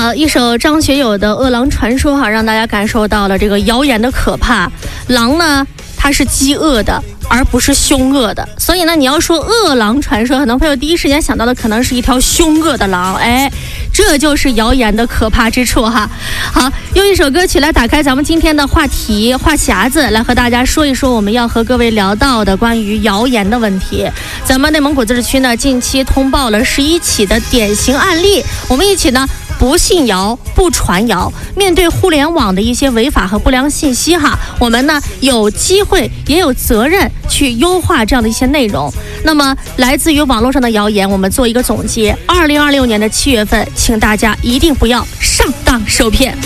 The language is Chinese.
好，一首张学友的《饿狼传说》哈，让大家感受到了这个谣言的可怕。狼呢，它是饥饿的，而不是凶恶的。所以呢，你要说饿狼传说，很多朋友第一时间想到的可能是一条凶恶的狼，这就是谣言的可怕之处哈。好，用一首歌曲来打开咱们今天的话题话匣子，来和大家说一说我们要和各位聊到的关于谣言的问题。咱们内蒙古自治区呢，近期通报了11起的典型案例，我们一起呢不信谣不传谣，面对互联网的一些违法和不良信息哈，我们呢有机会也有责任去优化这样的一些内容。那么来自于网络上的谣言，我们做一个总结。2026年的7月份，请大家一定不要上当受骗。